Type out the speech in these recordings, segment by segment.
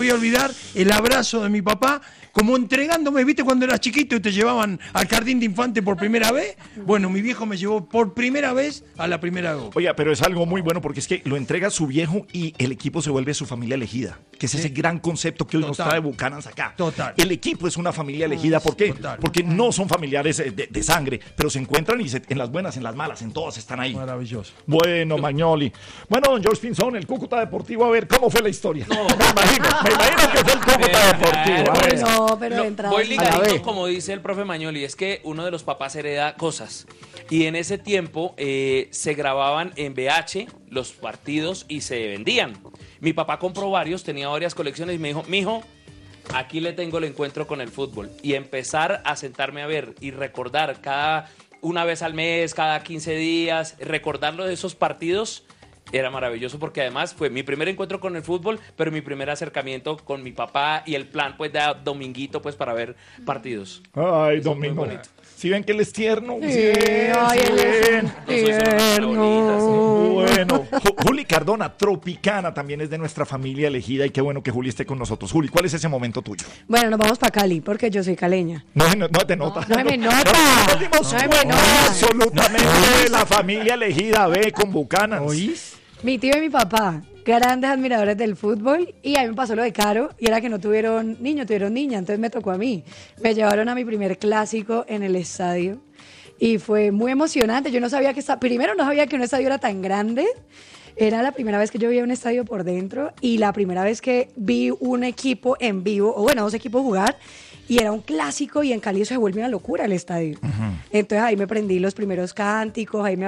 voy a olvidar el abrazo de mi papá, como entregándome, ¿viste cuando eras chiquito y te llevaban al jardín de infante por primera vez? Bueno, mi viejo me llevó por primera vez a la primera Go. Oiga, pero es algo muy bueno porque es que lo entrega a su viejo y el equipo se vuelve su familia elegida, que es ese gran concepto que hoy nos trae Bucanans acá. Total. El equipo es una familia elegida, ¿por qué? Total. Porque no son familiares de sangre, pero se encuentran y en las buenas, en las malas, en todas están ahí. Maravilloso. Bueno, Magnoli. Bueno, don George Pinzón, el Cúcuta Deportivo, a ver, ¿cómo fue la historia? Me imagino que fue el Cúcuta Deportivo. A ver. No, pero de entrada. Voy ligadito, como dice el profe Magnoli, es que uno de los papás hereda cosas. Y en ese tiempo se grababan en VH los partidos y se vendían. Mi papá compró varios, tenía varias colecciones y me dijo, mijo, aquí le tengo el encuentro con el fútbol. Y empezar a sentarme a ver y recordar una vez al mes, cada 15 días, recordarlo de esos partidos. Era maravilloso porque además fue mi primer encuentro con el fútbol, pero mi primer acercamiento con mi papá y el plan pues de dominguito pues para ver partidos. Ay, Domingo. ¿Sí ven que él es tierno? Sí, ay, él es tierno. Bueno, Juli Cardona, Tropicana, también es de nuestra familia elegida y qué bueno que Juli esté con nosotros. Juli, ¿cuál es ese momento tuyo? Bueno, nos vamos para Cali, porque yo soy caleña. No te nota. No me nota. No dimos cuenta absolutamente de la familia elegida, ve, con Bucanans. ¿Oís? Mi tío y mi papá, grandes admiradores del fútbol, y a mí me pasó lo de Caro, y era que no tuvieron niño, tuvieron niña, entonces me tocó a mí. Me llevaron a mi primer clásico en el estadio, y fue muy emocionante. Yo no sabía primero no sabía que un estadio era tan grande. Era la primera vez que yo vi un estadio por dentro, y la primera vez que vi un equipo en vivo, o bueno, dos equipos jugar, y era un clásico, y en Cali se vuelve una locura el estadio. Entonces ahí me aprendí los primeros cánticos, ahí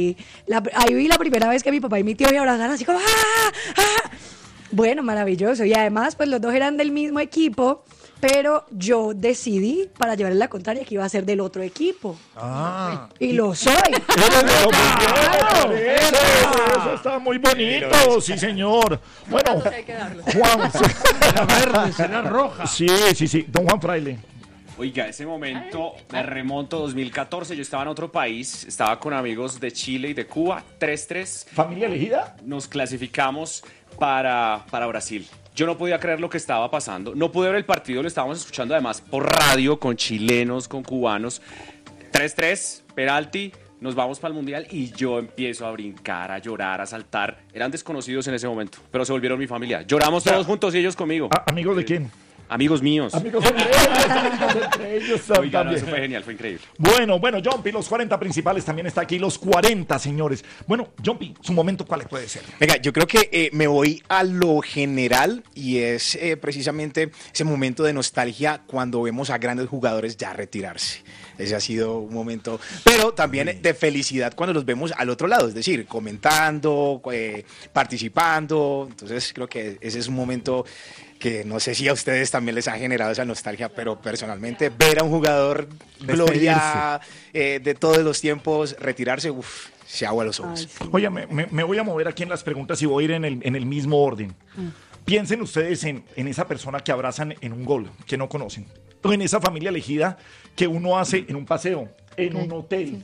vi la primera vez que mi papá y mi tío me abrazaron así como ¡ah! ¡Ah! Bueno, maravilloso. Y además, pues los dos eran del mismo equipo, pero yo decidí, para llevarle la contraria, que iba a ser del otro equipo. Y lo soy. Eso está muy bonito, sí, señor. Bueno, Juan. La verde será roja. Sí. Don Juan Fraile. Oiga, ese momento me remonto 2014, yo estaba en otro país, estaba con amigos de Chile y de Cuba, 3-3. ¿Familia elegida? Nos clasificamos para Brasil. Yo no podía creer lo que estaba pasando, no pude ver el partido, lo estábamos escuchando además por radio, con chilenos, con cubanos. 3-3, penalti, nos vamos para el Mundial y yo empiezo a brincar, a llorar, a saltar. Eran desconocidos en ese momento, pero se volvieron mi familia. Lloramos todos juntos y ellos conmigo. ¿Amigos de quién? Amigos míos. Amigos entre ellos Oiga, no, también. eso fue genial, fue increíble. Bueno, Jumpy, los 40 principales también está aquí, los 40, señores. Bueno, Jumpy, su momento, ¿cuál puede ser? Venga, yo creo que me voy a lo general y es precisamente ese momento de nostalgia cuando vemos a grandes jugadores ya retirarse. Ese ha sido un momento, pero también de felicidad cuando los vemos al otro lado, es decir, comentando, participando. Entonces creo que ese es un momento que no sé si a ustedes también les ha generado esa nostalgia, pero personalmente ver a un jugador gloria de todos los tiempos retirarse, se agua los ojos. Ay, sí. Oye, me voy a mover aquí en las preguntas y voy a ir en el mismo orden. Piensen ustedes en esa persona que abrazan en un gol, que no conocen, o en esa familia elegida que uno hace en un paseo, en un hotel,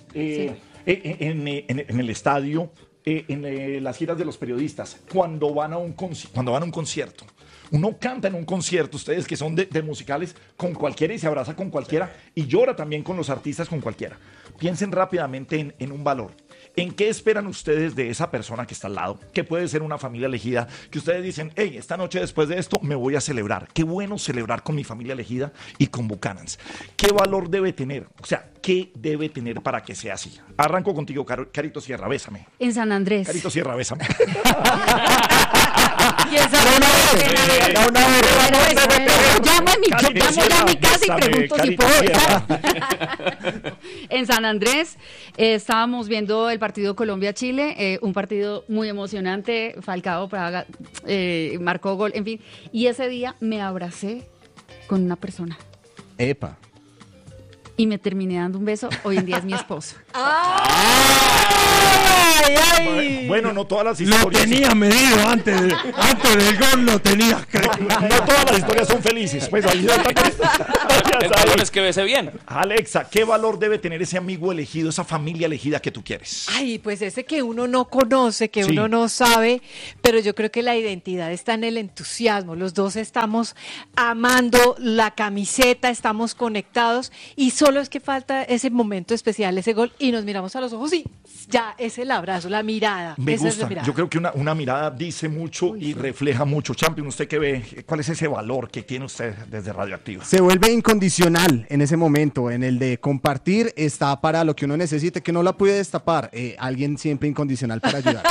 en el estadio, en las giras de los periodistas, cuando van a un concierto. Uno canta en un concierto, ustedes que son de musicales, con cualquiera y se abraza con cualquiera y llora también con los artistas, con cualquiera. Piensen rápidamente en un valor. ¿En qué esperan ustedes de esa persona que está al lado? Que puede ser una familia elegida, que ustedes dicen, hey, esta noche después de esto me voy a celebrar. Qué bueno celebrar con mi familia elegida y con Bucanans. ¿Qué valor debe tener? O sea, ¿qué debe tener para que sea así? Arranco contigo, Carito Sierra, bésame. En San Andrés. Carito Sierra, bésame. Y en San Andrés. Llamo ya a mi casa y pregunto si puedo estar. En San Andrés estábamos viendo el partido Colombia-Chile, un partido muy emocionante. Falcao marcó gol, en fin. Y ese día me abracé con una persona. Epa. y me terminé dando un beso. Hoy en día es mi esposo. Bueno, no todas las Lo historias. tenías medido antes del gol, lo tenías No todas las historias son felices. Pues ahí ya El sabes. valor es que bese bien. Alexa, ¿qué valor debe tener ese amigo elegido, esa familia elegida que tú quieres? Ay, pues ese que uno no conoce, que Sí. uno no sabe, pero yo creo que la identidad está en el entusiasmo. Los dos estamos amando la camiseta, estamos conectados y solo es que falta ese momento especial, ese gol y nos miramos a los ojos y ya es el abrazo, la mirada. Me esa es la gusta. mirada. Yo creo que una mirada dice mucho y refleja mucho. Champion, ¿usted qué ve? ¿Cuál es ese valor que tiene usted desde Radioactiva? Se vuelve incondicional en ese momento, en el de compartir, está para lo que uno necesite, que no la puede destapar. Alguien siempre incondicional para ayudar.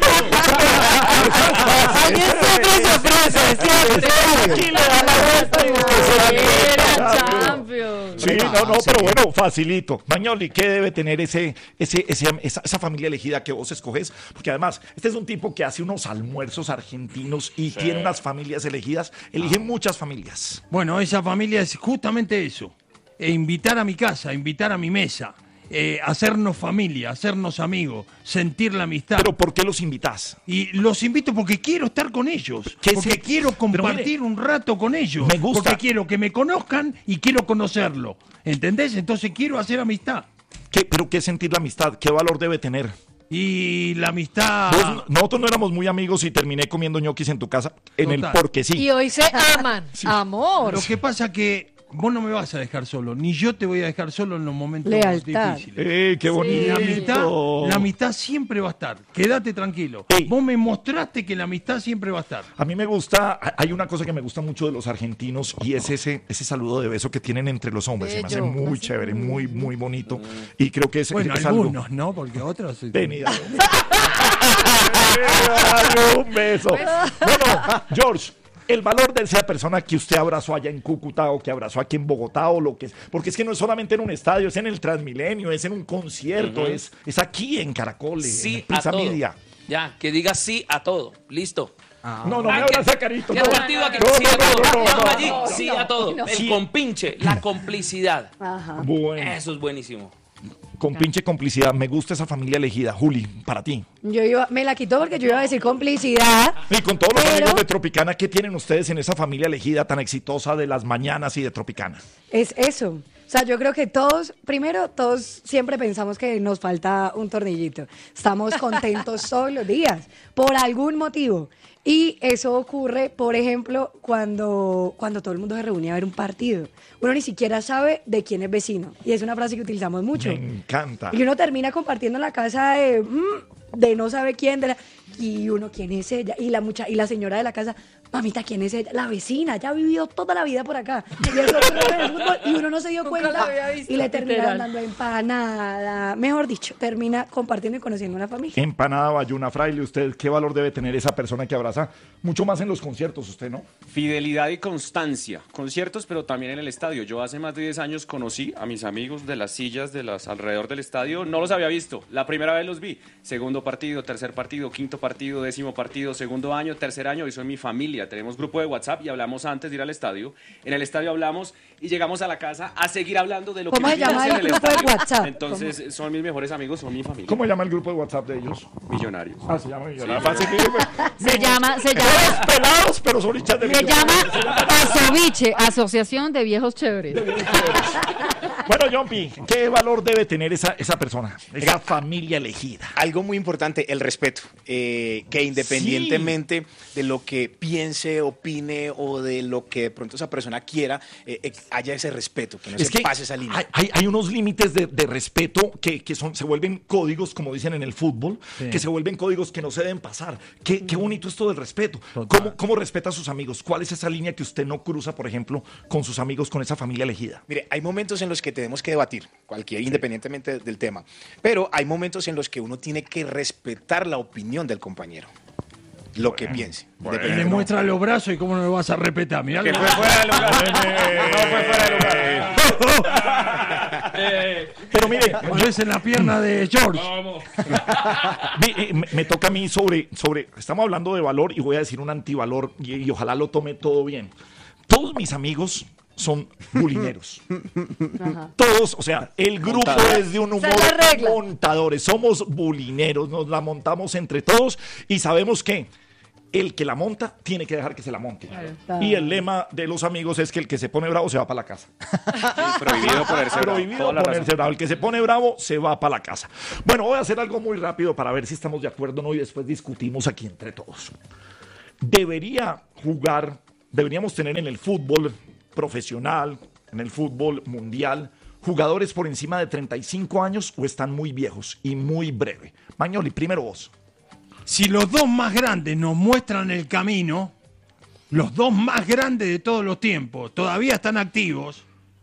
Alguien siempre se ofrece, siempre. Aquí le da la vuelta y usted se Era la quita. Champions. Sí, no, pero bueno, facilito. Mañoli, ¿qué debe tener esa familia elegida que vos escoges? Porque además, este es un tipo que hace unos almuerzos argentinos y tiene unas familias elegidas. Elige muchas familias. Bueno, esa familia es justamente eso. Invitar a mi casa, invitar a mi mesa, hacernos familia, hacernos amigos, sentir la amistad. Pero ¿por qué los invitas? Y los invito porque quiero estar con ellos, ¿Qué porque se- quiero compartir un rato con ellos, Me gusta. porque quiero que me conozcan y quiero conocerlo, ¿entendés? Entonces quiero hacer amistad. ¿Pero qué es sentir la amistad? ¿Qué valor debe tener? Y la amistad... Nosotros no éramos muy amigos y terminé comiendo ñoquis en tu casa en el Total. porque Y sí. hoy se aman. Amor. Lo que pasa que vos no me vas a dejar solo, ni yo te voy a dejar solo en los momentos Lealtad. difíciles. ¡Qué bonito! La amistad siempre va a estar. Quédate tranquilo. Ey. Vos me mostraste que la amistad siempre va a estar. A mí me gusta, hay una cosa que me gusta mucho de los argentinos y es ese saludo de beso que tienen entre los hombres. Se me hace Bello. muy chévere, muy, muy bonito. Y creo que Bueno, es algo. algunos, ¿no? Porque otros... Vení, dale. Dale un beso. Bueno, George, el valor de esa persona que usted abrazó allá en Cúcuta o que abrazó aquí en Bogotá o lo que es, porque es que no es solamente en un estadio, es en el Transmilenio, es en un concierto, es aquí en Caracol, en Sí a Prisa todo. Media. Ya, que diga sí a todo. Listo. No, me Ay, abraza, ¿qué- Carito. ¿Qué no. partido aquí? No, Sí a todo. no, Vamos no. allí, sí a todo. El compinche, la complicidad. Bueno, Eso es buenísimo. con pinche complicidad. Me gusta esa familia elegida. Juli, para ti. Me la quitó porque yo iba a decir complicidad. Y con todos los Pero- amigos de Tropicana, ¿qué tienen ustedes en esa familia elegida tan exitosa de las mañanas y de Tropicana? Es eso. O sea, yo creo que todos siempre pensamos que nos falta un tornillito. Estamos contentos todos los días, por algún motivo. Y eso ocurre, por ejemplo, cuando todo el mundo se reúne a ver un partido. Uno ni siquiera sabe de quién es vecino. Y es una frase que utilizamos mucho. Me encanta. Y uno termina compartiendo la casa de no sabe quién, y uno, ¿quién es ella? Y la señora de la casa, mamita, ¿quién es ella? La vecina, ya ha vivido toda la vida por acá. Y eso ocurre en el fútbol, y uno no se dio cuenta. la había visto, Y le termina literal. dando empanada. Mejor dicho, termina compartiendo y conociendo una familia. Empanada Bayuna Fraile, ¿usted qué valor debe tener esa persona que abraza? Mucho más en los conciertos, usted, ¿no? Fidelidad y constancia. Conciertos, pero también en el estadio. Yo hace más de 10 años conocí a mis amigos de las sillas alrededor del estadio. No los había visto. La primera vez los vi. Segundo partido, tercer partido, quinto partido, décimo partido, segundo año, tercer año. Y son mi familia. Tenemos grupo de WhatsApp y hablamos antes de ir al estadio. En el estadio hablamos y llegamos a la casa a seguir hablando de lo que ¿Cómo se vivimos llama en el grupo de estadio. WhatsApp? Entonces, son mis mejores amigos, son mi familia. ¿Cómo llama el grupo de WhatsApp de ellos? Millonarios. Ah, se llama Millonarios. Fácil, Se llama pelados, pero son hinchas de Se llama Millonarios. Asoviche, Asociación de Viejos Chéveres. Bueno, Jompi, ¿qué valor debe tener esa persona? Esa familia elegida. Algo muy importante, el respeto. Que independientemente de lo que piense, opine o de lo que de pronto esa persona quiera, haya ese respeto, que no se pase esa línea. Hay unos límites de respeto que se vuelven códigos, como dicen en el fútbol, que se vuelven códigos que no se deben pasar. Qué bonito esto del respeto. ¿Cómo respeta a sus amigos? ¿Cuál es esa línea que usted no cruza, por ejemplo, con sus amigos, con esa familia elegida? Mire, hay momentos en los que tenemos que debatir, independientemente del tema, pero hay momentos en los que uno tiene que respetar la opinión del compañero, lo que piense. Y le muestra los brazos y cómo no lo vas a respetar. Mirá Que lo- fue fuera de lugar. No fue fuera de lugar. Pero mire, Pones en la pierna de George. me toca a mí sobre, estamos hablando de valor y voy a decir un antivalor y ojalá lo tome todo bien. Todos mis amigos son bulineros. Todos, o sea, el grupo es de un humor montadores. Somos bulineros, nos la montamos entre todos y sabemos que el que la monta tiene que dejar que se la monte. Claro. Y el lema de los amigos es que el que se pone bravo se va para la casa. Prohibido ponerse bravo. Prohibido ponerse bravo. El que se pone bravo se va para la casa. Bueno, voy a hacer algo muy rápido para ver si estamos de acuerdo o no y después discutimos aquí entre todos. Deberíamos tener en el fútbol profesional, en el fútbol mundial, jugadores por encima de 35 años o están muy viejos y muy breve. Mañoli, primero vos. Si los dos más grandes nos muestran el camino, los dos más grandes de todos los tiempos, todavía están activos,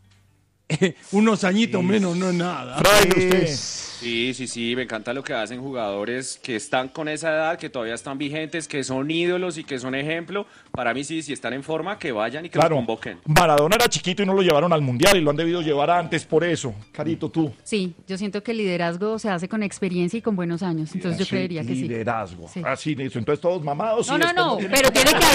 unos añitos menos no es nada. Fray, usted. Sí, me encanta lo que hacen jugadores que están con esa edad, que todavía están vigentes, que son ídolos y que son ejemplo. Para mí sí, si están en forma, que vayan y que los convoquen. Maradona era chiquito y no lo llevaron al Mundial y lo han debido llevar antes por eso. Carito, tú. Sí, yo siento que el liderazgo se hace con experiencia y con buenos años, entonces yo creería que sí. Liderazgo. Sí. Así, listo. Entonces todos mamados. No, pero tiene que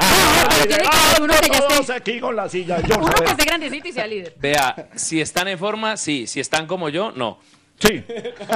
haber uno que ya Todos esté, aquí con la silla. uno que esté grandecito y sea líder. Vea, si están en forma, sí. Si están como yo, no. Sí.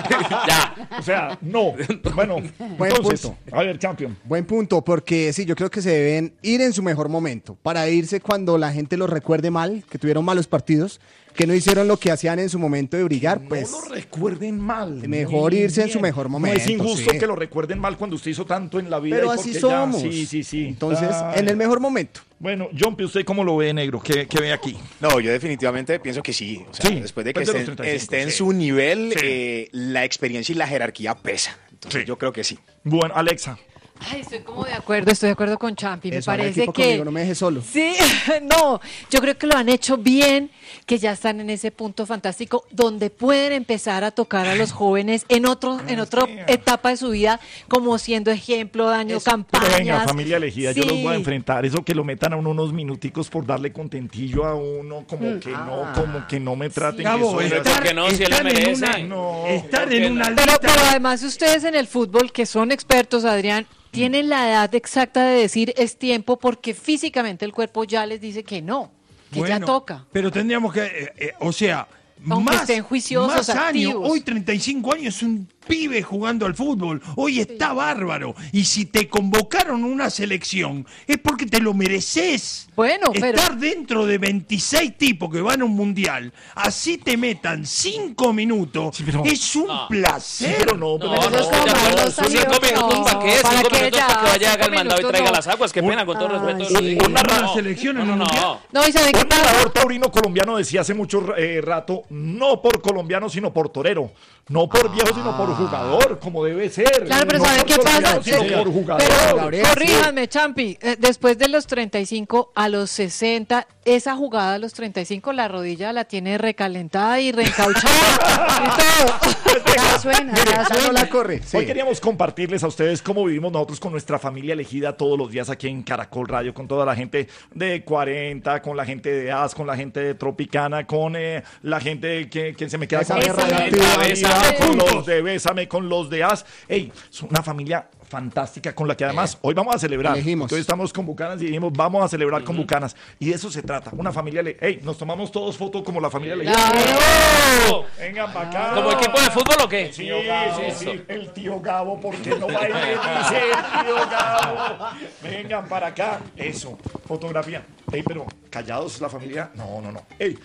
Ya. O sea, no. Bueno, Buen entonces, punto. a ver, Champion. Buen punto, porque sí, yo creo que se deben ir en su mejor momento, para irse cuando la gente los recuerde mal, que tuvieron malos partidos, que no hicieron lo que hacían en su momento de brillar, pues no lo recuerden mal. mejor Muy irse en bien. su mejor momento. No es injusto sí. que lo recuerden mal cuando usted hizo tanto en la vida. Pero y así porque somos. Sí. Entonces, Ay. en el mejor momento. Bueno, Jumpy, ¿usted cómo lo ve, negro? ¿Qué ve aquí? No, yo definitivamente pienso que sí. O sea, Sí, después de que después de los 35, esté en sí. su nivel, Sí. la experiencia y la jerarquía pesa. Entonces Sí. yo creo que sí. Bueno, Alexa. Ay, estoy de acuerdo con Champi. Me Eso, haga parece equipo que conmigo, no me deje solo. sí, no, yo creo que lo han hecho bien, que ya están en ese punto fantástico donde pueden empezar a tocar a los jóvenes en otra etapa de su vida, como siendo ejemplo, daño, Pero campañas. venga, familia elegida, yo Sí. los voy a enfrentar. Eso que lo metan a uno unos minuticos por darle contentillo a uno, como que no me traten Gabo, que soy ¿por qué no? Si él lo estar en merece. una, No, estar ¿por qué en una no? Pero lista. además ustedes en el fútbol, que son expertos, Adrián, tienen la edad exacta de decir es tiempo porque físicamente el cuerpo ya les dice que no, que ya Bueno, toca. Pero tendríamos que, o sea, Aunque más, estén juiciosos, más años. activos. Hoy 35 años es un pibe jugando al fútbol. Hoy está bárbaro. Y si te convocaron a una selección, es porque te lo mereces. Bueno, pero- Estar dentro de 26 tipos que van a un mundial, así te metan 5 minutos, Sí, pero- es un placer. pero no, pero No, Pero no, eso es como ya, para pero los 5 amigos, minutos no. para qué, 5 ¿Para qué minutos ya? para que vaya, haga el 5 mandado y minutos traiga no. las aguas. Qué pena, con todo respeto. sí. Una selección en un mundial. No, y saben qué Un pasa. narrador taurino colombiano decía hace mucho rato, no por colombiano, sino por torero. No por viejo, sino por jugador, como debe ser. Claro, pero no ¿saben por qué pasa? colombiano, sino Sí. por jugador. Pero Gabriel, corríjanme, Champi, después de los 35 a los 60, esa jugada a los 35, la rodilla la tiene recalentada y reencauchada y todo. Ya suena, ya Ya no suena. la corre. Sí. Hoy queríamos compartirles a ustedes cómo vivimos nosotros con nuestra familia elegida todos los días aquí en Caracol Radio, con toda la gente de 40, con la gente de AS, con la gente de Tropicana, con la gente que se me queda con Bésame, Radioactiva. con los de Bésame, con los de AS. Ey, es una familia fantástica con la que además hoy vamos a celebrar. Elegimos. Entonces estamos con Bucanas y dijimos, vamos a celebrar con Bucanas. Y de eso se trata, una familia. Ey, nos tomamos todos fotos como la familia elegida. ¡Claro! Vengan para acá. ¿Como equipo de fútbol o qué? Sí, sí, el tío Gabo, porque no va a ir, dice el tío Gabo. Vengan para acá. Eso, fotografía. Ey, pero callados la familia. No. Ey,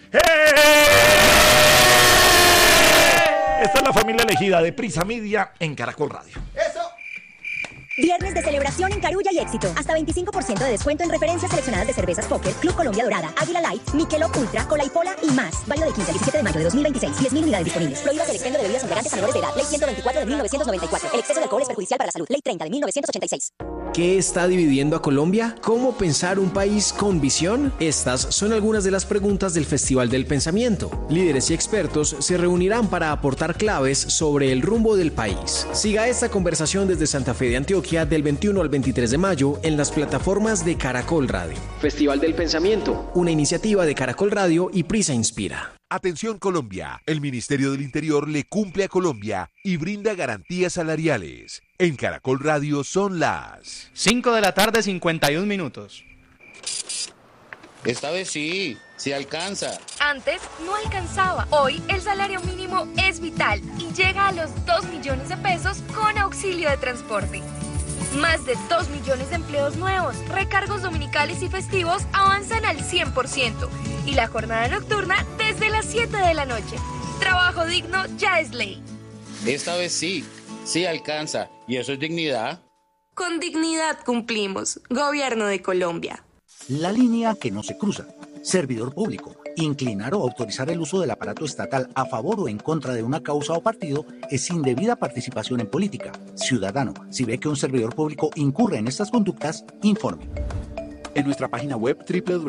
esta es la familia elegida de Prisa Media en Caracol Radio. Viernes de celebración en Carulla y Éxito. Hasta 25% de descuento en referencias seleccionadas de cervezas Póker, Club Colombia Dorada, Águila Light, Michelob Ultra, Cola y Pola y más. Válido de 15 al 17 de mayo de 2026. 10.000 unidades disponibles. Prohíbas el expendio de bebidas embriagantes a menores de edad. Ley 124 de 1994. El exceso de alcohol es perjudicial para la salud. Ley 30 de 1986. ¿Qué está dividiendo a Colombia? ¿Cómo pensar un país con visión? Estas son algunas de las preguntas del Festival del Pensamiento. Líderes y expertos se reunirán para aportar claves sobre el rumbo del país. Siga esta conversación desde Santa Fe de Antioquia del 21 al 23 de mayo en las plataformas de Caracol Radio. Festival del Pensamiento, una iniciativa de Caracol Radio y Prisa Inspira. Atención Colombia, el Ministerio del Interior le cumple a Colombia y brinda garantías salariales. En Caracol Radio son las 5 de la tarde, 51 minutos. Esta vez sí alcanza. Antes no alcanzaba. Hoy el salario mínimo es vital y llega a los 2 millones de pesos con auxilio de transporte. Más de 2 millones de empleos nuevos, recargos dominicales y festivos avanzan al 100% y la jornada nocturna desde las 7 de la noche. Trabajo digno ya es ley. Esta vez sí alcanza. ¿Y eso es dignidad? Con dignidad cumplimos. Gobierno de Colombia. La línea que no se cruza. Servidor público. Inclinar o autorizar el uso del aparato estatal a favor o en contra de una causa o partido es indebida participación en política. Ciudadano, si ve que un servidor público incurre en estas conductas, informe. En nuestra página web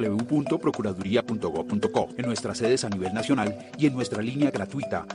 www.procuraduría.gov.co, en nuestras sedes a nivel nacional y en nuestra línea gratuita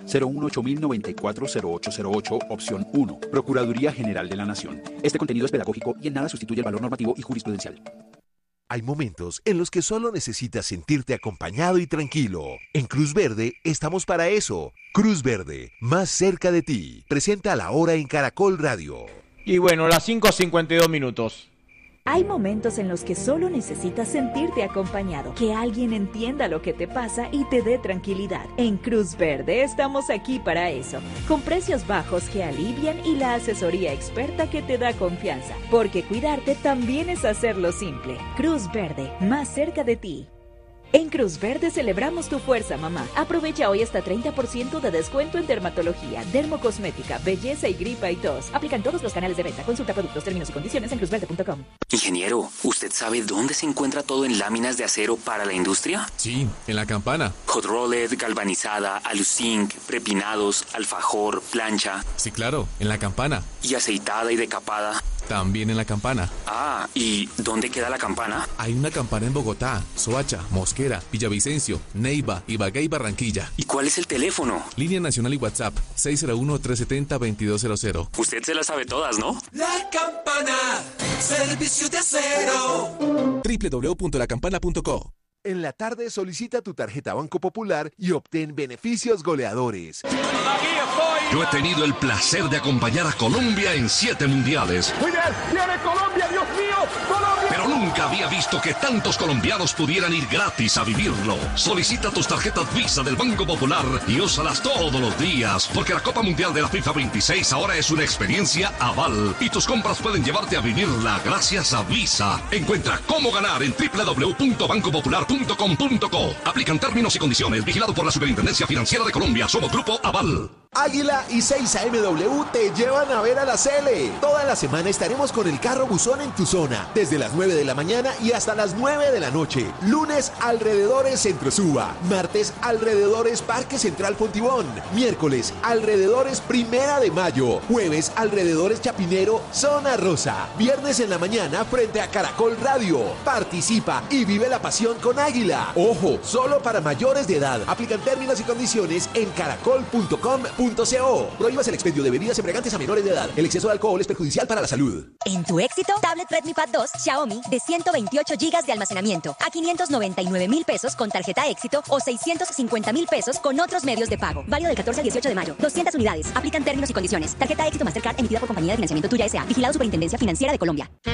018-094-0808, opción 1, Procuraduría General de la Nación. Este contenido es pedagógico y en nada sustituye el valor normativo y jurisprudencial. Hay momentos en los que solo necesitas sentirte acompañado y tranquilo. En Cruz Verde estamos para eso. Cruz Verde, más cerca de ti. Presenta La Hora en Caracol Radio. Y bueno, las 5:52 minutos. Hay momentos en los que solo necesitas sentirte acompañado, que alguien entienda lo que te pasa y te dé tranquilidad. En Cruz Verde estamos aquí para eso, con precios bajos que alivian y la asesoría experta que te da confianza, porque cuidarte también es hacerlo simple. Cruz Verde, más cerca de ti. En Cruz Verde celebramos tu fuerza, mamá. Aprovecha hoy hasta 30% de descuento en dermatología, dermocosmética, belleza y gripa y tos. Aplican todos los canales de venta. Consulta productos, términos y condiciones en cruzverde.com. Ingeniero, ¿usted sabe dónde se encuentra todo en láminas de acero para la industria? Sí, en La Campana. Hot rolled, galvanizada, aluzinc, prepinados, alfajor, plancha. Sí, claro, en La Campana. ¿Y aceitada y decapada? También en La Campana. Ah, ¿y dónde queda la campana? Hay una campana en Bogotá, Soacha, Mosquera, Villavicencio, Neiva, Ibagué y Barranquilla. ¿Y cuál es el teléfono? Línea nacional y WhatsApp, 601-370-2200. Usted se las sabe todas, ¿no? La Campana, servicio de acero. www.lacampana.co. En la tarde solicita tu tarjeta Banco Popular y obtén beneficios goleadores. Yo he tenido el placer de acompañar a Colombia en 7 mundiales. ¡Muy bien! ¡Viene Colombia, Dios mío! ¡Colombia! Pero nunca había visto que tantos colombianos pudieran ir gratis a vivirlo. Solicita tus tarjetas Visa del Banco Popular y úsalas todos los días, porque la Copa Mundial de la FIFA 26 ahora es una experiencia aval y tus compras pueden llevarte a vivirla gracias a Visa. Encuentra cómo ganar en www.bancopopular.com.co. Aplican términos y condiciones. Vigilado por la Superintendencia Financiera de Colombia. Somos Grupo Aval. Águila y 6AMW te llevan a ver a la Cele. Toda la semana estaremos con el carro buzón en tu zona, desde las 9 de la mañana y hasta las 9 de la noche. Lunes, alrededores Centro Suba. Martes, alrededores Parque Central Fontibón. Miércoles, alrededores Primera de Mayo. Jueves, alrededores Chapinero, Zona Rosa. Viernes en la mañana, frente a Caracol Radio. Participa y vive la pasión con Águila. Ojo, solo para mayores de edad. Aplican términos y condiciones en caracol.com.co. Prohíbas el expendio de bebidas embriagantes a menores de edad. El exceso de alcohol es perjudicial para la salud. En tu éxito, tablet Redmi Pad 2 Xiaomi de 128 GB de almacenamiento a 599,000 pesos con tarjeta éxito o 650,000 pesos con otros medios de pago. Válido del 14 al 18 de mayo. 200 unidades. Aplican términos y condiciones. Tarjeta éxito Mastercard emitida por Compañía de Financiamiento Tuya S.A. Vigilado Superintendencia Financiera de Colombia.